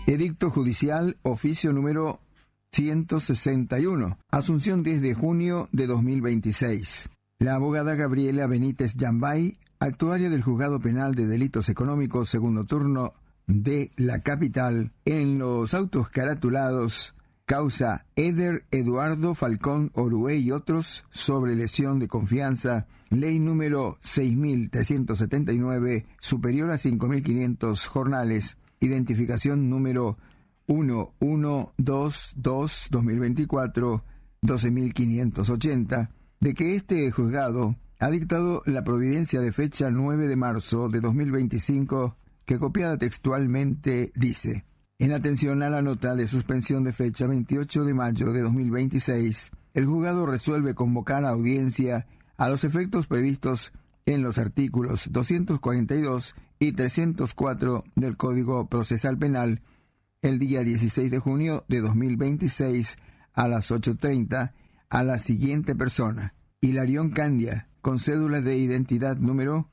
Edicto judicial, oficio número 161, Asunción 10 de junio de 2026. La abogada Gabriela Benítez Yambay, actuaria del Juzgado Penal de Delitos Económicos, segundo turno de la capital, en los autos caratulados causa Eder Eduardo Falcón Orué y otros sobre lesión de confianza, ley número 6.379, superior a 5.500 jornales, identificación número 1122-2024, 12.580, de que este juzgado ha dictado la providencia de fecha 9 de marzo de 2025, que copiada textualmente dice: en atención a la nota de suspensión de fecha 28 de mayo de 2026, el juzgado resuelve convocar a audiencia a los efectos previstos en los artículos 242 y 304 del Código Procesal Penal el día 16 de junio de 2026 a las 8:30 a la siguiente persona: Hilarión Candia, con cédula de identidad número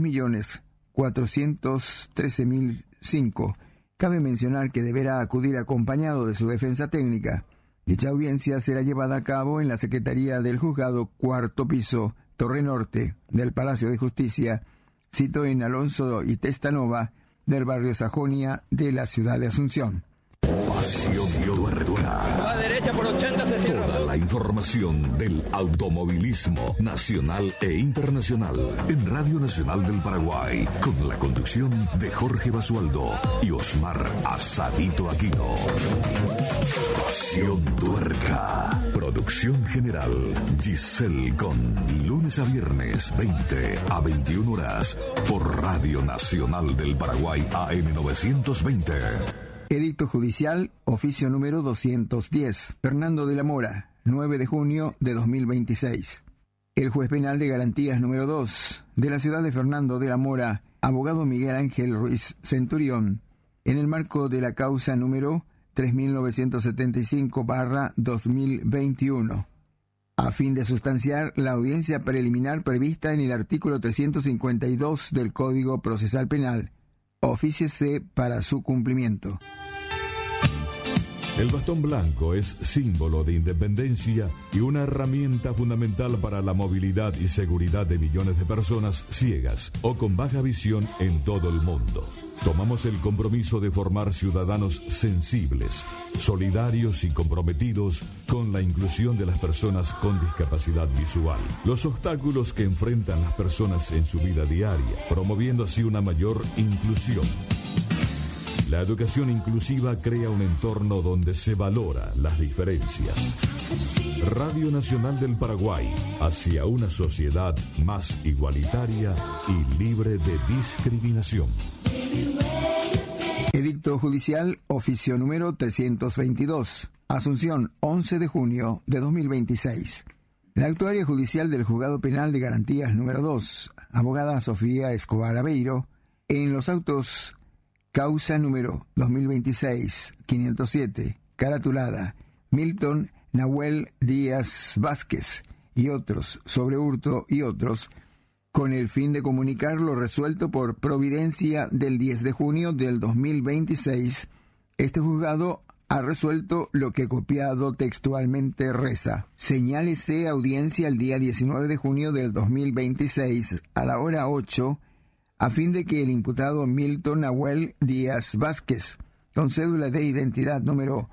2.413.005. Cabe mencionar que deberá acudir acompañado de su defensa técnica. Dicha audiencia será llevada a cabo en la Secretaría del Juzgado Cuarto Piso, Torre Norte, del Palacio de Justicia, sito en Alonso y Testanova, del barrio Sajonia de la ciudad de Asunción. Pasión Tuerca. A derecha por 80 se cierra. Toda la información del automovilismo nacional e internacional en Radio Nacional del Paraguay, con la conducción de Jorge Basualdo y Osmar Asadito Aquino. Pasión Tuerca. Producción general Giselle Con. Lunes a viernes, 20 a 21 horas, por Radio Nacional del Paraguay AM 920. Edicto judicial, oficio número 210. Fernando de la Mora, 9 de junio de 2026. El juez penal de garantías número 2 de la ciudad de Fernando de la Mora, abogado Miguel Ángel Ruiz Centurión, en el marco de la causa número 3975/2021, a fin de sustanciar la audiencia preliminar prevista en el artículo 352 del Código Procesal Penal, ofíciese para su cumplimiento. El bastón blanco es símbolo de independencia y una herramienta fundamental para la movilidad y seguridad de millones de personas ciegas o con baja visión en todo el mundo. Tomamos el compromiso de formar ciudadanos sensibles, solidarios y comprometidos con la inclusión de las personas con discapacidad visual, los obstáculos que enfrentan las personas en su vida diaria, promoviendo así una mayor inclusión. La educación inclusiva crea un entorno donde se valora las diferencias. Radio Nacional del Paraguay, hacia una sociedad más igualitaria y libre de discriminación. Edicto judicial, oficio número 322. Asunción, 11 de junio de 2026. La actuaria judicial del Juzgado Penal de Garantías número 2, abogada Sofía Escobar Aveiro, en los autos causa número 2026-507, caratulada Milton Nahuel Díaz Vázquez y otros, sobre hurto y otros, con el fin de comunicar lo resuelto por providencia del 10 de junio del 2026, este juzgado ha resuelto lo que copiado textualmente reza: señálese audiencia el día 19 de junio del 2026 a la hora 8, a fin de que el imputado Milton Nahuel Díaz Vázquez, con cédula de identidad número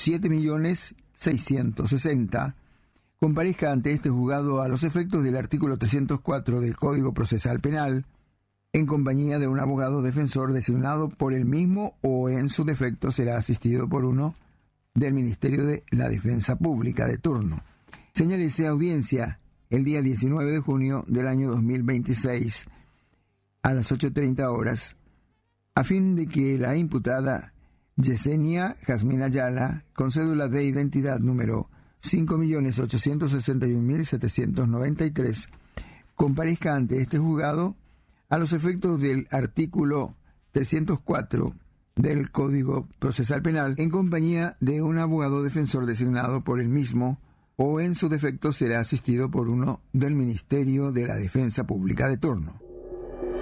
7.660.000, comparezca ante este juzgado a los efectos del artículo 304 del Código Procesal Penal, en compañía de un abogado defensor designado por el mismo o en su defecto será asistido por uno del Ministerio de la Defensa Pública de turno. Señálese audiencia el día 19 de junio del año 2026 a las 8:30 horas, a fin de que la imputada Yesenia Jazmín Ayala, con cédula de identidad número 5.861.793, comparezca ante este juzgado a los efectos del artículo 304 del Código Procesal Penal, en compañía de un abogado defensor designado por el mismo o en su defecto será asistido por uno del Ministerio de la Defensa Pública de turno.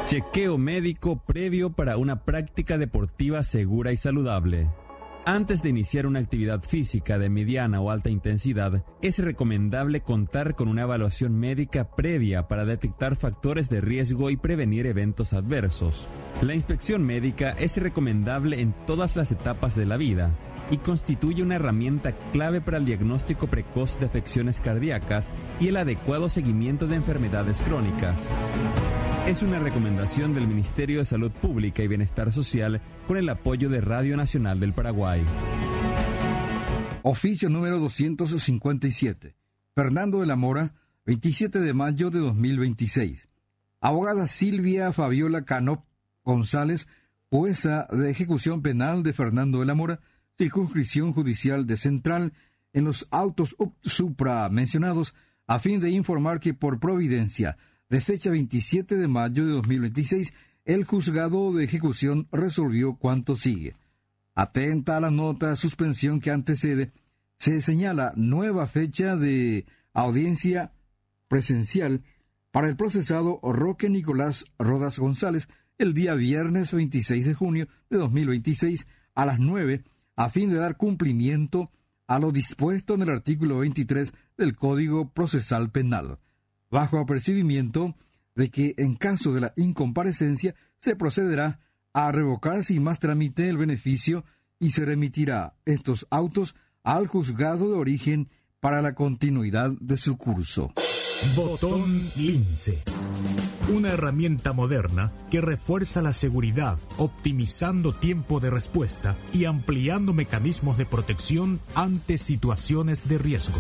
Chequeo médico previo para una práctica deportiva segura y saludable. Antes de iniciar una actividad física de mediana o alta intensidad, es recomendable contar con una evaluación médica previa para detectar factores de riesgo y prevenir eventos adversos. La inspección médica es recomendable en todas las etapas de la vida y constituye una herramienta clave para el diagnóstico precoz de afecciones cardíacas y el adecuado seguimiento de enfermedades crónicas. Es una recomendación del Ministerio de Salud Pública y Bienestar Social con el apoyo de Radio Nacional del Paraguay. Oficio número 257. Fernando de la Mora, 27 de mayo de 2026. Abogada Silvia Fabiola Canop González, jueza de ejecución penal de Fernando de la Mora, circunscripción judicial de Central, en los autos supra mencionados, a fin de informar que por providencia de fecha 27 de mayo de 2026, el juzgado de ejecución resolvió cuanto sigue. Atenta a la nota de suspensión que antecede, se señala nueva fecha de audiencia presencial para el procesado Roque Nicolás Rodas González el día viernes 26 de junio de 2026 a las 9, a fin de dar cumplimiento a lo dispuesto en el artículo 23 del Código Procesal Penal, bajo apercibimiento de que en caso de la incomparecencia se procederá a revocar sin más trámite el beneficio y se remitirá estos autos al juzgado de origen para la continuidad de su curso. Botón Lince. Una herramienta moderna que refuerza la seguridad, optimizando tiempo de respuesta y ampliando mecanismos de protección ante situaciones de riesgo.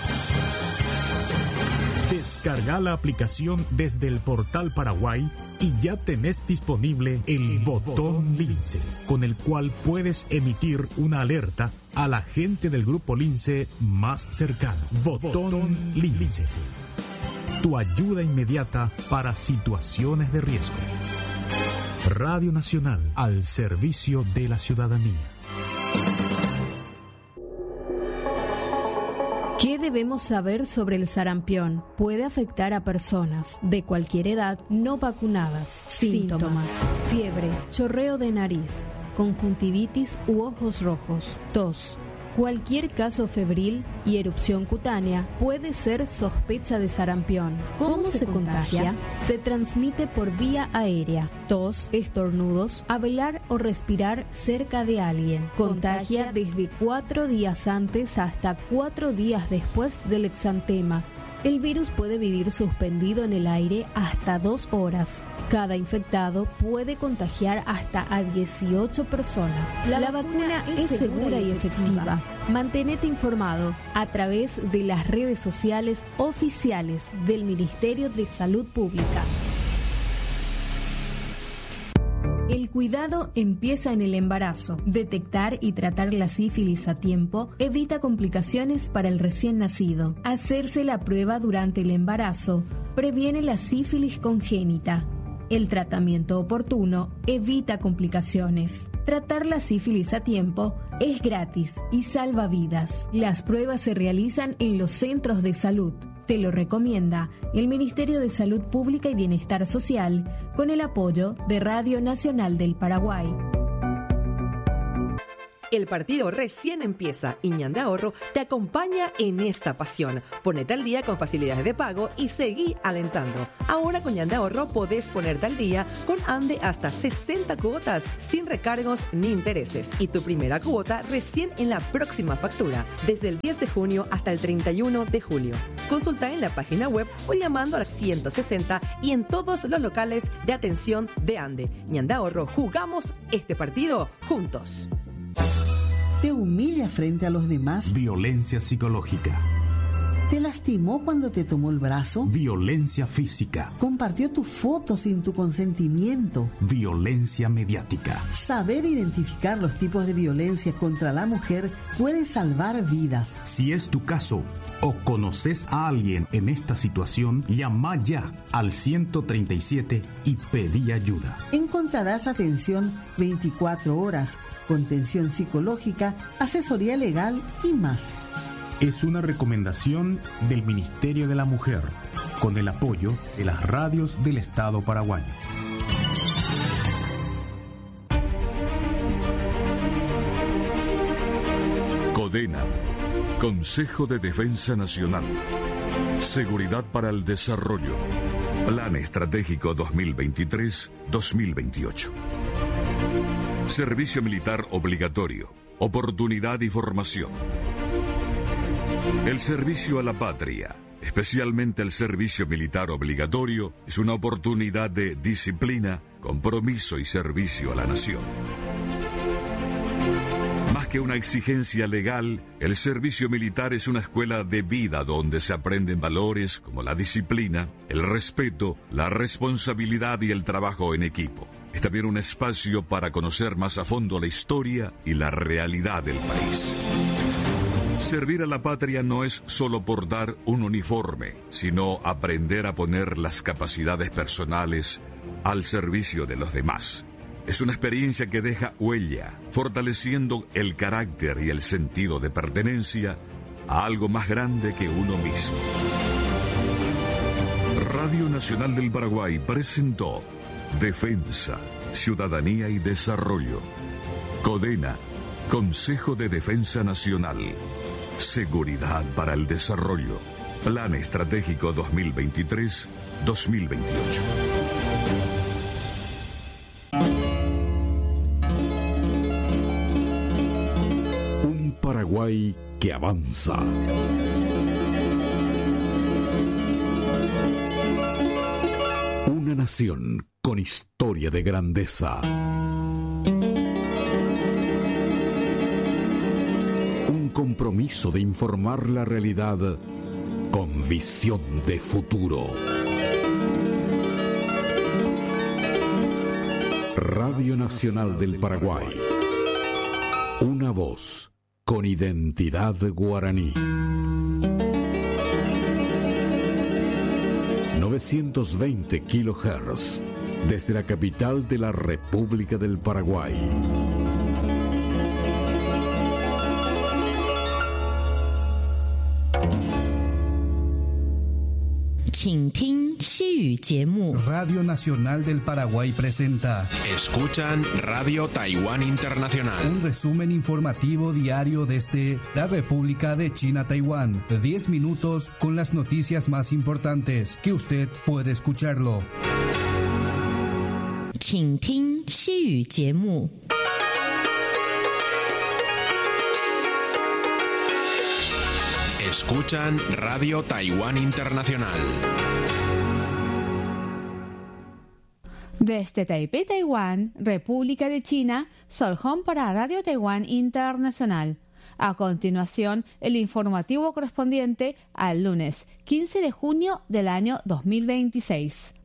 Descarga la aplicación desde el portal Paraguay y ya tenés disponible el botón Lince, con el cual puedes emitir una alerta al agente del grupo Lince más cercano. Botón Lince. Tu ayuda inmediata para situaciones de riesgo. Radio Nacional, al servicio de la ciudadanía. ¿Qué debemos saber sobre el sarampión? Puede afectar a personas de cualquier edad no vacunadas. Síntomas: fiebre, chorreo de nariz, conjuntivitis u ojos rojos, tos. Cualquier caso febril y erupción cutánea puede ser sospecha de sarampión. ¿Cómo se contagia? Se transmite por vía aérea, tos, estornudos, hablar o respirar cerca de alguien. Contagia desde 4 días antes hasta 4 días después del exantema. El virus puede vivir suspendido en el aire hasta 2 horas. Cada infectado puede contagiar hasta a 18 personas. La vacuna es segura y efectiva. Mantenete informado a través de las redes sociales oficiales del Ministerio de Salud Pública. El cuidado empieza en el embarazo. Detectar y tratar la sífilis a tiempo evita complicaciones para el recién nacido. Hacerse la prueba durante el embarazo previene la sífilis congénita. El tratamiento oportuno evita complicaciones. Tratar la sífilis a tiempo es gratis y salva vidas. Las pruebas se realizan en los centros de salud. Te lo recomienda el Ministerio de Salud Pública y Bienestar Social con el apoyo de Radio Nacional del Paraguay. El partido recién empieza y Ñande Ahorro te acompaña en esta pasión. Ponete al día con facilidades de pago y seguí alentando. Ahora con Ñande Ahorro podés ponerte al día con Ande hasta 60 cuotas sin recargos ni intereses. Y tu primera cuota recién en la próxima factura, desde el 10 de junio hasta el 31 de julio. Consulta en la página web o llamando al 160 y en todos los locales de atención de Ande. Ñande Ahorro, jugamos este partido juntos. ¿Te humilla frente a los demás? Violencia psicológica. ¿Te lastimó cuando te tomó el brazo? Violencia física. ¿Compartió tu foto sin tu consentimiento? Violencia mediática. Saber identificar los tipos de violencia contra la mujer puede salvar vidas. Si es tu caso o conoces a alguien en esta situación, llama ya al 137 y pedí ayuda. Encontrarás atención 24 horas, contención psicológica, asesoría legal y más. Es una recomendación del Ministerio de la Mujer, con el apoyo de las radios del Estado paraguayo. CODENA, Consejo de Defensa Nacional, Seguridad para el Desarrollo, Plan Estratégico 2023-2028. Servicio Militar Obligatorio, Oportunidad y Formación. El servicio a la patria, especialmente el servicio militar obligatorio, es una oportunidad de disciplina, compromiso y servicio a la nación. Más que una exigencia legal, el servicio militar es una escuela de vida donde se aprenden valores como la disciplina, el respeto, la responsabilidad y el trabajo en equipo. Es también un espacio para conocer más a fondo la historia y la realidad del país. Servir a la patria no es solo portar un uniforme, sino aprender a poner las capacidades personales al servicio de los demás. Es una experiencia que deja huella, fortaleciendo el carácter y el sentido de pertenencia a algo más grande que uno mismo. Radio Nacional del Paraguay presentó Defensa, Ciudadanía y Desarrollo. CODENA, Consejo de Defensa Nacional. Seguridad para el Desarrollo. Plan Estratégico 2023-2028. Paraguay que avanza. Una nación con historia de grandeza. Un compromiso de informar la realidad con visión de futuro. Radio Nacional del Paraguay. Una voz con identidad guaraní. 920 kHz desde la capital de la República del Paraguay. Radio Nacional del Paraguay presenta Escuchan Radio Taiwán Internacional. Un resumen informativo diario desde la República de China, Taiwán. 10 minutos con las noticias más importantes que usted puede escucharlo. Escuchan Radio Taiwán Internacional. Desde Taipei, Taiwán, República de China, Sol Hong para Radio Taiwán Internacional. A continuación, el informativo correspondiente al lunes 15 de junio del año 2026.